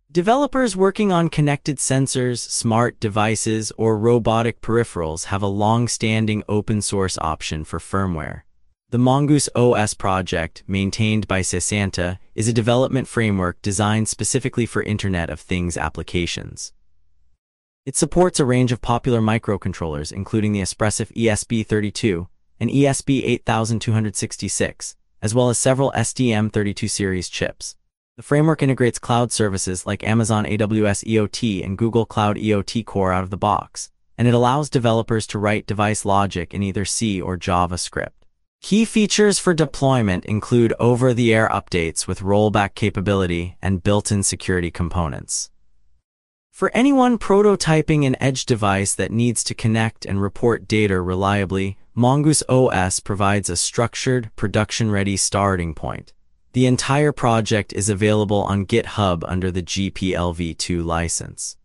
Developers working on connected sensors, smart devices, or robotic peripherals have a long-standing open-source option for firmware. The Mongoose OS project, maintained by Sesanta, is a development framework designed specifically for Internet of Things applications. It supports a range of popular microcontrollers, including the Espressif ESP32 and ESP8266, as well as several STM32 series chips. The framework integrates cloud services like Amazon AWS EOT and Google Cloud EOT Core out of the box, and it allows developers to write device logic in either C or JavaScript. Key features for deployment include over-the-air updates with rollback capability and built-in security components. For anyone prototyping an edge device that needs to connect and report data reliably, Mongoose OS provides a structured, production-ready starting point. The entire project is available on GitHub under the GPLv2 license.